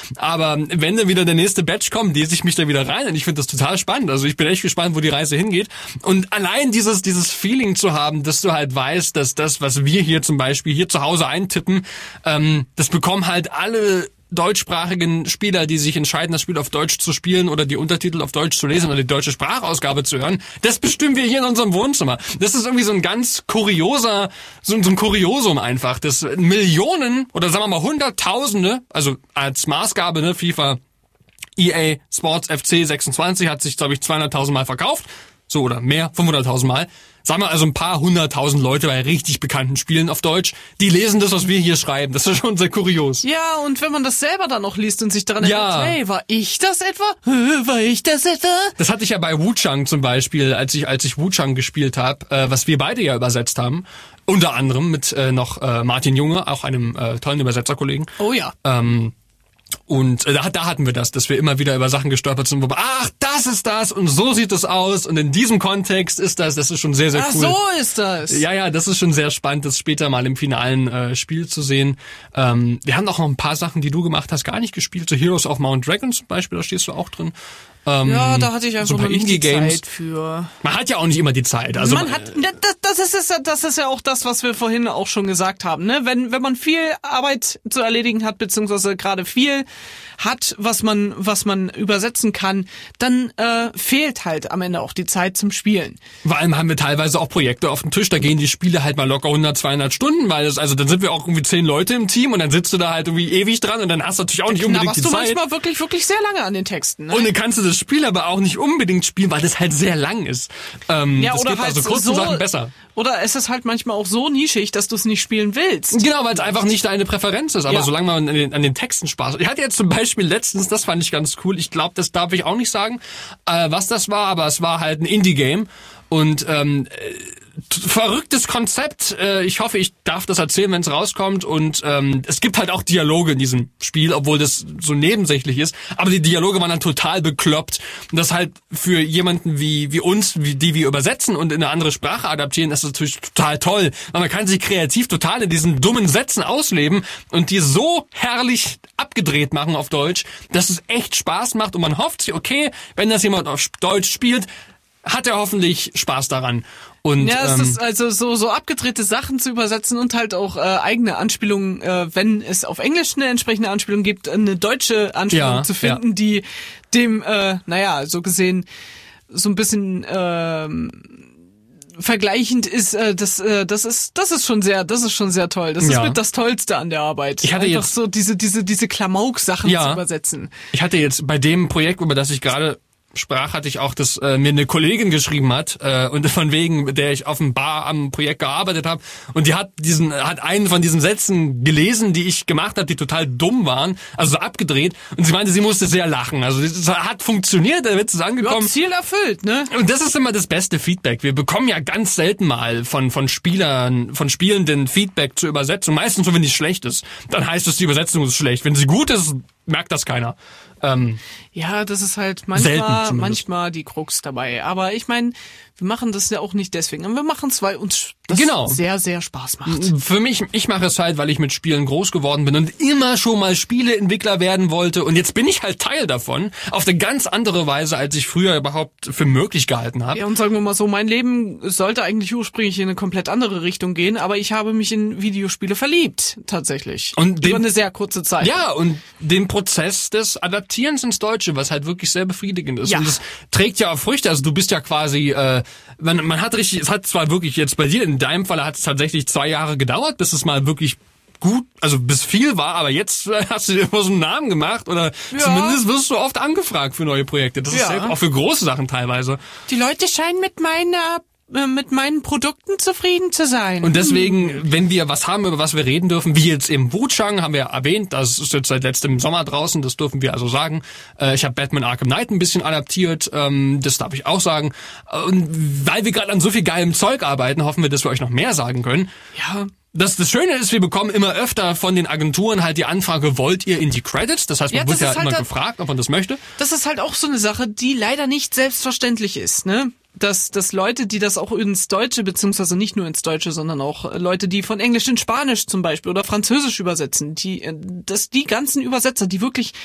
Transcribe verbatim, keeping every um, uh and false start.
Aber wenn dann wieder der nächste Batch kommt, lese ich mich da wieder rein und ich finde das total spannend. Also ich bin echt gespannt, wo die Reise hingeht. Und allein dieses dieses Feeling zu haben, dass du halt weißt, dass das, was wir hier zum Beispiel hier zu Hause eintippen, ähm, das bekommen halt alle deutschsprachigen Spieler, die sich entscheiden, das Spiel auf Deutsch zu spielen oder die Untertitel auf Deutsch zu lesen oder die deutsche Sprachausgabe zu hören, das bestimmen wir hier in unserem Wohnzimmer. Das ist irgendwie so ein ganz kurioser, so, so ein Kuriosum einfach, dass Millionen oder sagen wir mal Hunderttausende, also als Maßgabe, ne, FIFA, E A Sports F C sechsundzwanzig hat sich, glaube ich, zweihunderttausend Mal verkauft, so oder mehr, fünfhunderttausend Mal. Sagen wir also ein paar hunderttausend Leute bei richtig bekannten Spielen auf Deutsch, die lesen das, was wir hier schreiben. Das ist schon sehr kurios. Ja, und wenn man das selber dann noch liest und sich daran ja. erinnert, hey, war ich das etwa? War ich das etwa? Das hatte ich ja bei Wu-Chang zum Beispiel, als ich als ich Wu-Chang gespielt habe, äh, was wir beide ja übersetzt haben. Unter anderem mit äh, noch äh, Martin Junge, auch einem äh, tollen Übersetzerkollegen. Oh ja. Ähm, Und äh, da, da hatten wir das, dass wir immer wieder über Sachen gestolpert sind, wo wir, ach, das ist das und so sieht es aus und in diesem Kontext ist das, das ist schon sehr, sehr ach, cool. Ach, so ist das. Ja, ja, das ist schon sehr spannend, das später mal im finalen äh, Spiel zu sehen. Ähm, wir haben auch noch ein paar Sachen, die du gemacht hast, gar nicht gespielt. So Heroes of Mount Dragon zum Beispiel, da stehst du auch drin. Ähm, ja, da hatte ich einfach so ein paar noch nicht die Indie-Games. Zeit für. Man hat ja auch nicht immer die Zeit. Also man hat, das, das ist das ist ja auch das, was wir vorhin auch schon gesagt haben. Ne, wenn wenn man viel Arbeit zu erledigen hat, beziehungsweise gerade viel hat, was man was man übersetzen kann, dann äh, fehlt halt am Ende auch die Zeit zum Spielen. Vor allem haben wir teilweise auch Projekte auf dem Tisch, da gehen die Spiele halt mal locker hundert, zweihundert Stunden, weil das, also dann sind wir auch irgendwie zehn Leute im Team und dann sitzt du da halt irgendwie ewig dran und dann hast du natürlich auch nicht unbedingt die Zeit. Da warst du manchmal wirklich wirklich sehr lange an den Texten. Ne? Und dann kannst du das Spiel aber auch nicht unbedingt spielen, weil das halt sehr lang ist. Ähm, ja, das oder geht halt also kurzen so, Sachen besser. Oder es ist halt manchmal auch so nischig, dass du es nicht spielen willst. Genau, weil es einfach nicht deine Präferenz ist. Aber ja. solange man an den, an den Texten Spaß hat. Ich hatte jetzt zum Beispiel letztens, das fand ich ganz cool, ich glaube, das darf ich auch nicht sagen, äh, was das war, aber es war halt ein Indie-Game. Und ähm, verrücktes Konzept. Äh, ich hoffe, ich darf das erzählen, wenn es rauskommt. Und ähm, es gibt halt auch Dialoge in diesem Spiel, obwohl das so nebensächlich ist. Aber die Dialoge waren dann total bekloppt. Und das halt für jemanden wie wie uns, wie, die wir übersetzen und in eine andere Sprache adaptieren, das ist natürlich total toll. Weil man kann sich kreativ total in diesen dummen Sätzen ausleben und die so herrlich abgedreht machen auf Deutsch, dass es echt Spaß macht. Und man hofft sich, okay, wenn das jemand auf Deutsch spielt, hat er hoffentlich Spaß daran. Und, ja, es ähm, ist also so so abgedrehte Sachen zu übersetzen und halt auch äh, eigene Anspielungen, äh, wenn es auf Englisch eine entsprechende Anspielung gibt, eine deutsche Anspielung ja, zu finden, ja. die dem, äh, naja, so gesehen so ein bisschen ähm, vergleichend ist, äh, das äh, das ist das ist schon sehr das ist schon sehr toll. Das ja. ist mit das Tollste an der Arbeit. Ich hatte einfach jetzt so diese diese diese Klamauk-Sachen ja. zu übersetzen. Ich hatte jetzt bei dem Projekt, über das ich gerade sprach, hatte ich auch, dass äh, mir eine Kollegin geschrieben hat äh, und von wegen, mit der ich auf dem Bar am Projekt gearbeitet habe und die hat diesen hat einen von diesen Sätzen gelesen, die ich gemacht habe, die total dumm waren, also so abgedreht, und sie meinte, sie musste sehr lachen. Also das hat funktioniert, der Witz ist angekommen. Ja, Ziel erfüllt, ne? Und das ist immer das beste Feedback. Wir bekommen ja ganz selten mal von von Spielern, von Spielenden Feedback zur Übersetzung. Meistens nur, wenn die schlecht ist. Dann heißt es, die Übersetzung ist schlecht. Wenn sie gut ist, merkt das keiner. Ähm, ja, das ist halt manchmal manchmal die Krux dabei. Aber ich meine, wir machen das ja auch nicht deswegen. Wir machen es, weil uns das genau. sehr, sehr Spaß macht. Für mich, ich mache es halt, weil ich mit Spielen groß geworden bin und immer schon mal Spieleentwickler werden wollte. Und jetzt bin ich halt Teil davon. Auf eine ganz andere Weise, als ich früher überhaupt für möglich gehalten habe. Ja, und sagen wir mal so, mein Leben sollte eigentlich ursprünglich in eine komplett andere Richtung gehen. Aber ich habe mich in Videospiele verliebt, tatsächlich. Und den, über eine sehr kurze Zeit. Ja, und den Prozess des Adaptierens ins Deutsche, was halt wirklich sehr befriedigend ist. Ja. Und das trägt ja auch Früchte. Also du bist ja quasi, äh, man, man hat richtig, es hat zwar wirklich jetzt bei dir, in deinem Fall hat es tatsächlich zwei Jahre gedauert, bis es mal wirklich gut, also bis viel war, aber jetzt hast du dir immer so einen Namen gemacht oder ja. zumindest wirst du oft angefragt für neue Projekte. Das ja. ist selbst auch für große Sachen teilweise. Die Leute scheinen mit meiner mit meinen Produkten zufrieden zu sein. Und deswegen, wenn wir was haben, über was wir reden dürfen, wie jetzt im Wu-Chang, haben wir ja erwähnt, das ist jetzt seit letztem Sommer draußen, das dürfen wir also sagen. Ich habe Batman Arkham Knight ein bisschen adaptiert, das darf ich auch sagen. Und weil wir gerade an so viel geilem Zeug arbeiten, hoffen wir, dass wir euch noch mehr sagen können. Ja. Das, das Schöne ist, wir bekommen immer öfter von den Agenturen halt die Anfrage, wollt ihr in die Credits? Das heißt, man ja, wird ja halt immer da, gefragt, ob man das möchte. Das ist halt auch so eine Sache, die leider nicht selbstverständlich ist, ne? Dass, dass Leute, die das auch ins Deutsche, beziehungsweise nicht nur ins Deutsche, sondern auch Leute, die von Englisch in Spanisch zum Beispiel oder Französisch übersetzen, die, dass die ganzen Übersetzer, die wirklich